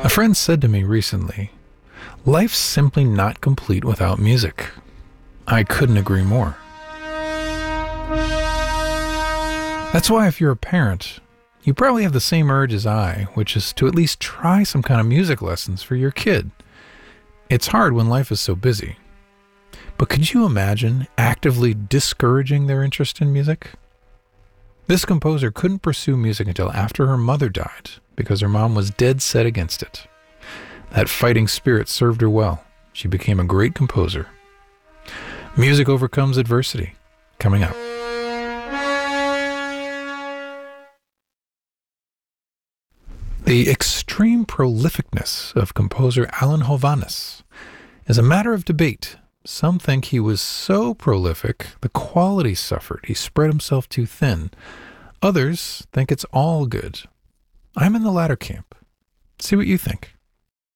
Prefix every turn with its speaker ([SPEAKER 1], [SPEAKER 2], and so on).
[SPEAKER 1] A friend said to me recently, "Life's simply not complete without music." I couldn't agree more. That's why if you're a parent, you probably have the same urge as I, which is to at least try some kind of music lessons for your kid. It's hard when life is so busy. But could you imagine actively discouraging their interest in music? This composer couldn't pursue music until after her mother died because her mom was dead set against it. That fighting spirit served her well. She became a great composer. Music overcomes adversity. Coming up. The extreme prolificness of composer Alan Hovhaness is a matter of debate. Some think he was so prolific, the quality suffered. He spread himself too thin. Others think it's all good. I'm in the latter camp. See what you think.